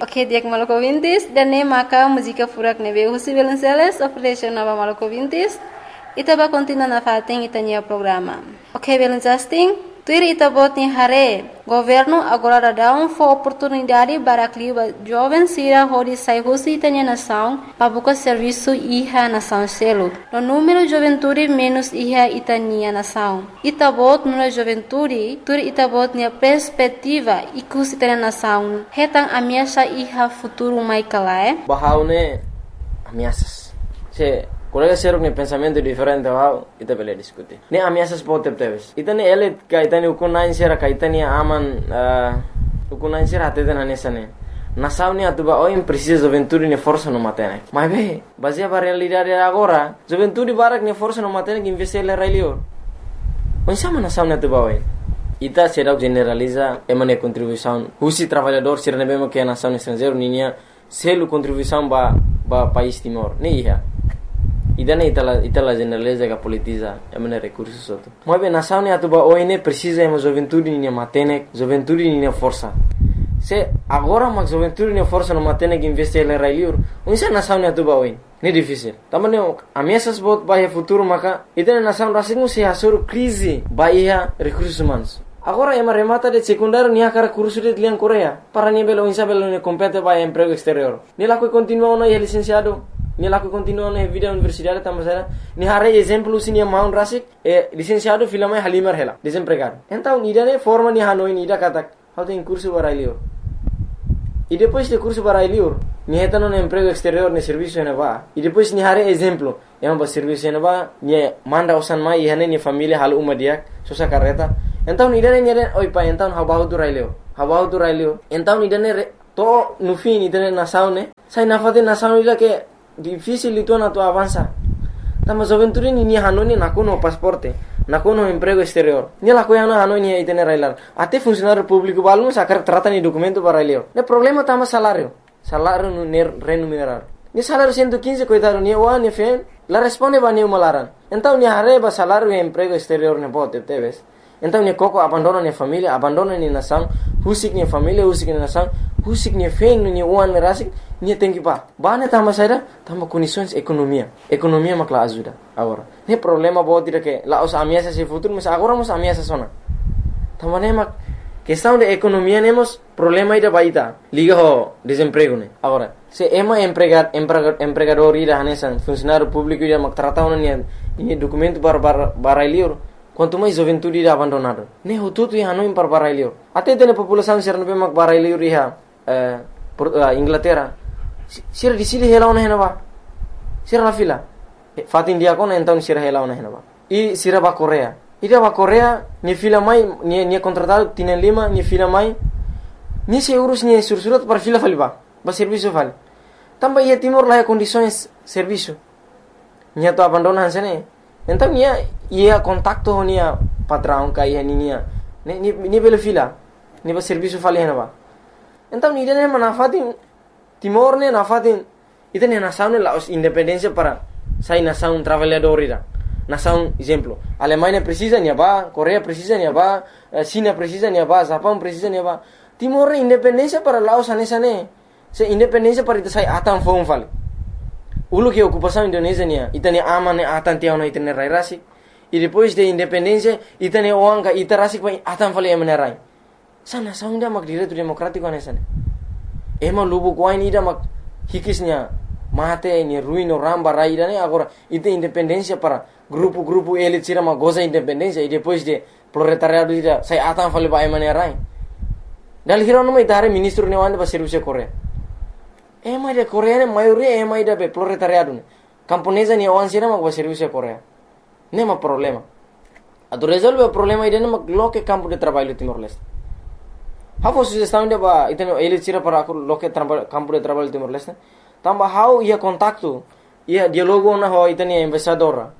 Ok, diak Maluku Vintis dan ne maka música furak nebe husi Velenceles operation nova Maluku Vintis. Ita ba continua na fating itanya programa. Ok, Velencasting, tuir ita bot ni hare. Governo agora dá for oportunidade para clima jovem sira hori sai husi itanya nação para buscar serviço iha nação selo. No número juventude menos iha itania nação. Ita bot no juventude, tuir ita bot ni perspectiva ikus itanya nação. Hetang ameaça iha futuro mai kalae. Bahaune ameaças. Se colega ser um pensamento diferente ao ita bele discutir. Ne ameaças pode ter. Ita ne ele ka ita ne ukunain sera ka ita ne aman ukunain sera até na nessa ne. Nação ne atuba oi precisa juventude ne força no matene. Mas bem, baseia para realidade agora, juventude barak ne força no matene que investir le railio. Onde sama nação ne atuba oi. Ita será generaliza emane contribuição. Husi trabalhador será ne bem que a nação estrangeiro ninha selo contribuição ba país Timor. Ne iha. Idane itala generaliza que politiza emane recursos outro. Mas bem nação ne atuba oi ne precisa ema juventude ninha matene, juventude ninha força. Se agora mas juventude ninha força no matene que investir le railio. Onde nação ne atuba oi. Ne difícil. Também ameaças bot bahia futuro maka itane nação rasingu se hasur crise bahia recursos humanos. Agora ema remata de secundário nia cara curso de liang Coreia. Para nia belo insa belo ne compete bahia emprego exterior. Ni laku continua na licenciado. Ni laku continua na vida universidade tamasera. Ni hare exemplo sini maun rasik licenciado filame halimar hela desempregado. Então nidane forma ni hanoi nida katak. How tem curso barailio. E depois de curso barailio, ni hetano na emprego exterior ne serviço ne va. E depois ni hare exemplo, ema ba serviço ne va, ni manda usan mai hane ni família hal uma dia, sosa carreta. Então nidane oi pa então habahu tu railio. Então nidane to no fim nidane nação ne. Sai na fate nação ila que difícil itu na tu avança. Tama juventude ni hanoni nakuno pasporte. Nakuno emprego exterior. Ni la coiana hanoni itene railar. Até funcionário público balum sacar trata ni documento para railio. Ne problema tama salário. Salário no remunerar. Ni salário 115 coitado ni wa ni fen. La responde ba ni malaran. Então ni hareba salário e emprego exterior ne pode teves. Então ni coco abandona ni família, abandona ni nação, husik ni família, husik ni nação, husik ni fen ni uan rasik, ni tem que pa. Bane tama saída, tama condições economia. Economia makla ajuda agora. Ne problema pode dire que lá os ameaças se futuro, mas agora nos ameaças sona. Tama ne mak questão de economia nemos problema ida baita. Liga ho desemprego ne. Agora, se ema empregador ida hanesan, funcionário público ida mak tratau ni documento para liur. Quanto mais juventude ida abandonado. Ne hututu ya hanoi para barailio. Até tem população ser no mak barailio riha Inglaterra. Sira di sini hela ona henaba. Sira la fila. Fatin dia kona então sira hela ona henaba. E sira ba Coreia. Ida ba Coreia ni fila mai ni contratado tienen lima ni fila mai. Ni se urus ni sursurat para fila faliba. Ba serviço fali. Tamba ia Timor lá condições serviço. Ni to abandonan sene. Então ia contacto nia patrão kai nia. Ni bela fila. Ni ba serviço fali henaba. Então ni dene manafatin Timor ne nafatin ita ne nação ne la independência para sai nação trabalhador ira. Nação exemplo, Alemanha precisa nia ba, Coreia precisa nia ba, China precisa nia ba, Japão precisa nia ba. Timor ne independência para Laos anesa ne. Se independência para ita sai atan fong fali. Ulu que ocupação Indonésia nia, ita ne aman ne atan tiao na ita ne rai rasik. E depois de independência ita ne oanga ita rasik pa atan fali emane rai. Sa nação dia mak direito democrático anesa ne. Ema lubu kuai ni ida mak hikisnya mate ni ruino ramba raida ne agora ite independência para grupo elit sira ma goza independência e depois de proletariado ida sai atan fali ba emane rai. Dal hiro no mai tare ministro ne wande ba serviço Coreia. Ema de Coreia ne maioria ema ida be proletariado ne. Camponesa ni wan sira ma ba serviço Coreia. Ne ma problema. Ado resolve o problema ida ne mak loke campo de trabalho Timor-Leste. How sugestão de ba iteno ele tira para aku loke campo de trabalho Timor-Leste. Tamba how ia contacto ia dialogo na ho itani embaixador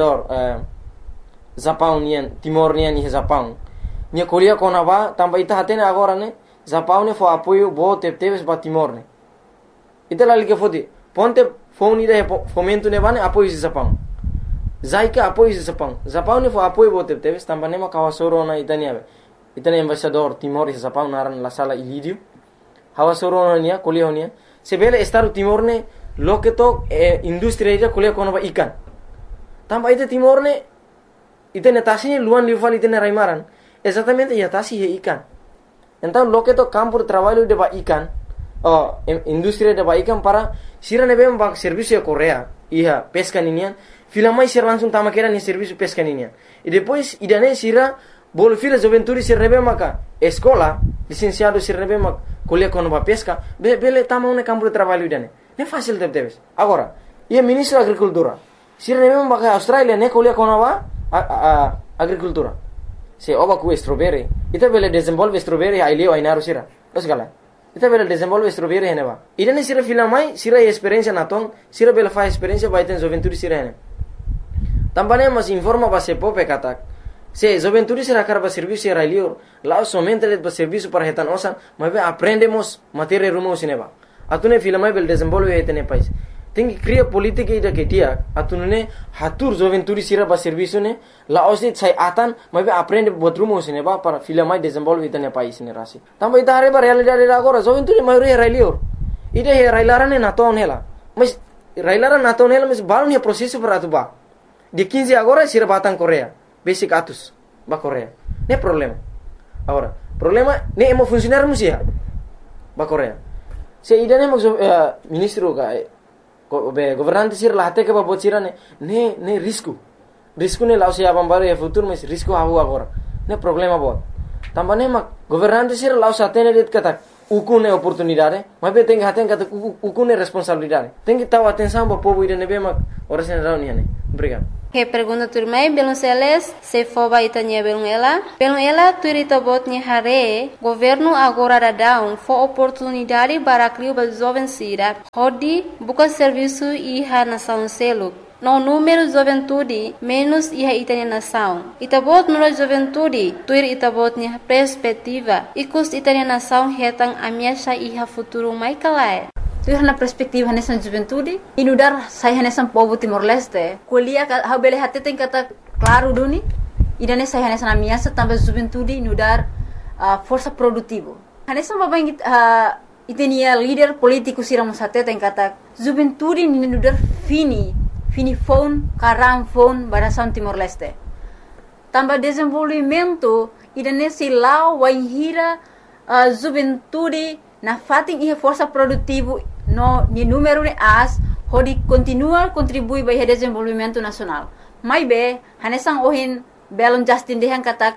Japão nian Timor nian ni Japão. Nia Coreia kona ba tamba ita hatene agora ne Japão ne fo apoio bo teves ba Timor ne. Ita lali ke fodi ponte phone ida fomento ne ba ne apoio Japão. Zaika apoio Japão. Japão ne fo apoio bo teves tamba ne ma kawasoro na itani ave. Itane embaixador Timor e Japão naran la sala Ilídio. hawa soronia kuliah honia sebele Estado Timor ne loke to industri ida kuliah kono ba ikan tamba ite Timor ne ite netasi luan lival ite raimaran exatamente ya tasi he ikan então loke to campo de trabalho de ba ikan industri de ba ikan para sira nebe ba serviço ya Korea iha pesca ninian filamai sira langsung tama kera ni serviço pesca ninian e depois idane sira bolo fila juventude sira nebe maka escola licenciado sira nebe mak kuliah kono ba pesca bele tama ne campo de trabalho idane ne fácil debes agora ia ministro da agricultura sira nebe maka Australia ne kuliah kono ba agricultura se oba ku strawberry ita bele desenvolve strawberry ai leo ai naru sira os gala ita bele desenvolve strawberry hene ba idane sira filamai sira experiência naton sira bele fa experiência ba iten juventude sira hene tambane mas informa ba se pope katak se juventude sira karba serviço sira leo lá somente le ba serviço para retan osan mas aprendemos matéria rumo sineba atune filamai bele desenvolve etene país tem que criar política ida que dia atunune hatur juventude sira ba serviço ne la osit sai atan mas aprende botrumo sineba para filamai desenvolve etene país ne rasi tamba ita are ba realidade agora juventude maioria railio ida he railarane naton hela mas railaran naton hela mas balon he processo para atuba de 15 agora sira batang Korea basic atus ba Korea ne problema agora problema ne emo funcionar musia ba Korea se ida ne ministro ka governante sir lahte ke babot sira ne risco ne lao se abambaro ya futuro mas risco hawo agora ne problema bot tambane mak governante sir lao satene det kata ukune oportunidade mas be tem haten kata ukune responsabilidade tem que taw atenção ba povo ida ne be mak ora sen rauni ne obrigado. Que pergunta turmai belum seles se foba itanya belum ela turita botnya hare governo agora da down for oportunidade para criar ba jovem sira hodi buka serviço iha nação selo no número juventude menos iha itanya nação itabot no juventude tuir itabotnya perspectiva ikus itanya nação hetang amiasha iha futuro mai kalai tu na perspektiva nessa juventude inudar saya nessa povo Timor Leste kuliah ha bele hate tem kata claro duni idane saya nessa ameaça também juventude inudar força produtivo nessa babang itenia líder político siramos hate tem kata juventude inudar fini phone karam phone barasan Timor Leste também desenvolvimento idane silau waihira juventude na fating ihe força produtivo no ni número de as hodi continua contribui para o desenvolvimento nacional mai be hanesang ohin belon Justin dehan katak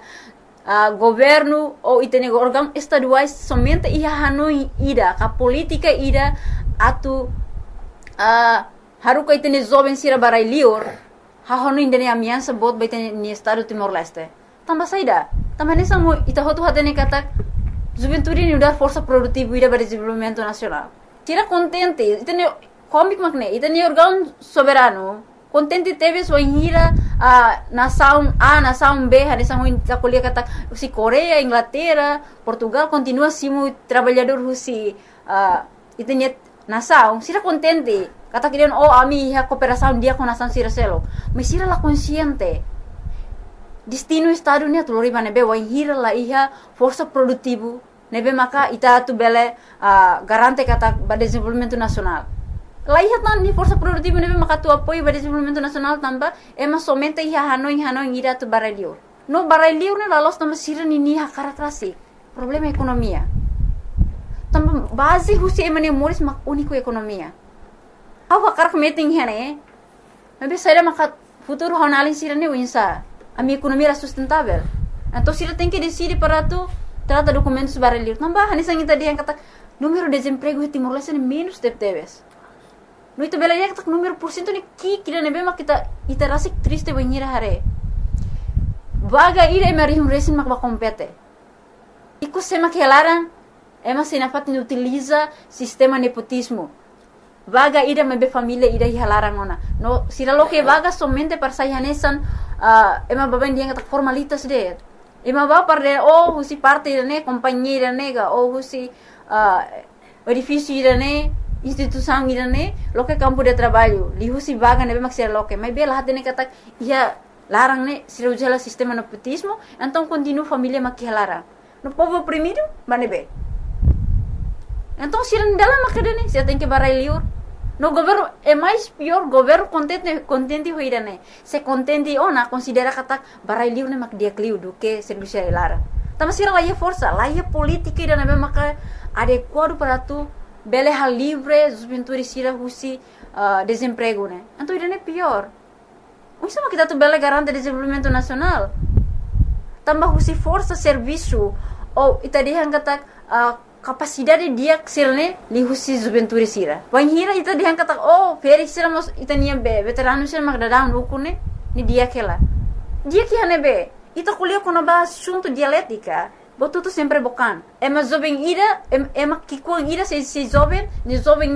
governo ou itene órgão estaduais somente ia hanoi ida ka política ida atu haruka itene jovem sira barai lior ha hanoi indene amiança bot baitene ni estado Timor Leste tamba saida tamba hanesang ita hotu hatene katak juventude ni udar força produtiva ida para desenvolvimento nacional tira contente itene comic makne itene órgão soberano contente teve sua inhira nação A nação B hanesang ta kuliah kata si Korea Inglaterra Portugal continua simo trabalhador husi itene nação sira contente kata kirian ami ha cooperação dia com nação sira selo mas sira la consciente destino estado ni atulori nebe wa hira la iha força produtivo nebe maka ita tu bele garante kata ba desenvolvimento nacional la iha tan ni força produtivo nebe maka tu apoio ba desenvolvimento nacional tamba ema somente iha hanoi ira tu baralio no baralio ne la los tamba sira ni ha karakterasi problema ekonomia tamba base husi emane moris mak único ekonomia awa karak meeting hene nebe saira maka futuro honalin sira ne winsa a minha economia era sustentável. Então, se ela tem que decidir para tu trata documentos baralhos, não vai, nem sangue tadi yang kata número de desemprego em Timor Leste menos teves. No itu bela yang kata número porcento ni kira nebe mak kita rasa triste banhira hare. Vaga ira emari resin mak kompete. Iku sema kelaran ema sinafat ni utiliza sistema nepotismo. Vaga ida mebe família ida hilarang ona. No sira lo que vaga somente para sayanesan ema baben dia kata formalitas de. Ema ba parde husi parte ne companhia nega husi edifício ne instituição ne lo que campo de trabalho. Li husi vaga nebe mak sira lo que. Mas bela hatene kata ia larang ne sira ujala sistema nepotismo, então continua família mak hilarang. No povo oprimido, manebe. Então, se não dela macadane, se tem que barai liur. No governo é mais pior, governo contente hoira né. Se contente ona considera kata barai liur ne mak dia kliu do que serviço lara. Tama sira lá é força, lá é política ida na maka adequado para tu bele hal livre, juventude sira husi desemprego né. Então ida é pior. Isso é kita tu bele garante desenvolvimento nacional. Tambah husi força serviço ou ita dihan kata capacidade dia ksilne li husi juventude sira. Wan hira ita dihan kata feri sira mos ita nia be veterano sira mak dadam ukune ni dia kela. Dia que hane be ita kuliah kono ba assunto dialética. Botuto sempre bocan. Ema jovem ira ema kikuang ira se jovem, ni jovem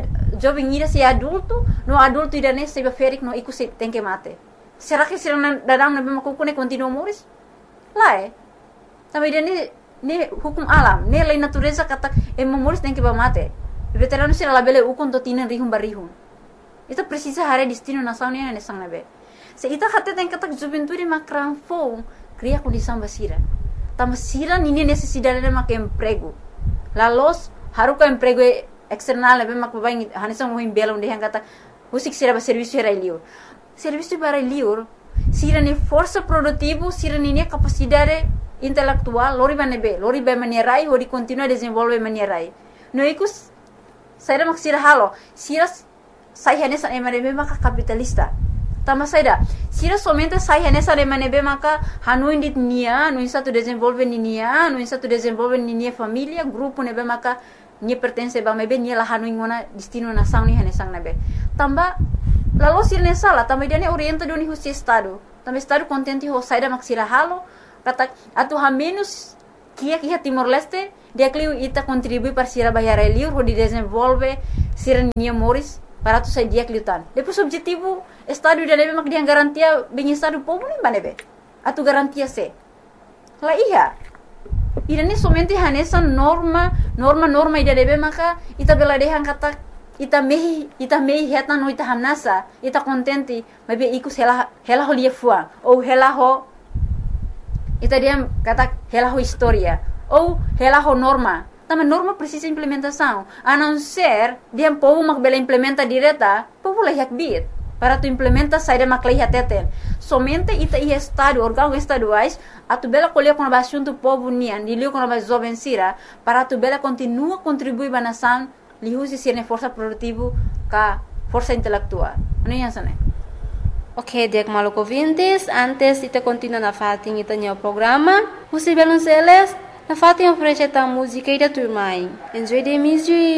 ira se adulto, no adulto ira ne se ferik no iku se tem que mate. Será que sira dadam na be makukune continua moris? Lá Também dia ne hukum alam, ne lei natureza kata moris tem que mate. Veterano sira labele ukon to tinan rihum barihum. Ita precisa hare destino nação ne sang nabe. Se ita kata tem kata juventude makran fo, cria condição basira. Tama sira nini necessidade de mak emprego. Lalos haruka emprego external nabe mak babai hanisang mohim belong de kata usik sira ba serviço era liur. Serviço para liur sira ni força produtivo, sira ni capacidade intelectual, lori ba manierai, hori continua desenvolve manierai. No ikus saida mak sira halo, sira sai hanesa emanebe maka capitalista. Tama saida, sira somente sai hanesa emanebe maka hanuin dit nia, no satu desenvolve nia, no satu desenvolve nia família, grupo nebe maka nia pertence ba mebe nia la hanuin ngona destino nação ni hanesang nebe. Tamba lalu sira ne sala, tamba dia ne orienta doni husi estado. Tamba estado contente ho saida mak sira halo, kata atu ha menos kia Timor Leste dia kliu ita contribui para sira bayar liur ho di desenvolve sira nia moris para tu sai dia kliutan. Depois objetivo estado dia nebe mak dia garantia bem estado povo nem banebe. Atu garantia se. La iya. Ida ne somente hanesa norma ida nebe maka ita bela dehan kata ita mehi heta no ita hanasa ita contente mebe ikus hela ho lia fua ou hela ho ita dia kata hela ho historia ou hela ho norma. Também norma precisa implementação. A não ser dia povo mak bela implementa direta, povo lah yak bit. Para tu implementa saída mak lah teten. Somente ita ia estado órgãos estaduais a tu bela colher com a assunto povo nian, dilio com a jovem sira, para tu bela continua contribuir ba nação, li usi sirne força produtivo ka força intelectual. Ano yan sana? Ok, Diak Maluco ouvintes, antes de continuar na fating ita niya programa, José Belonceles, na fating oferece a música e da turma. Enjoy the music!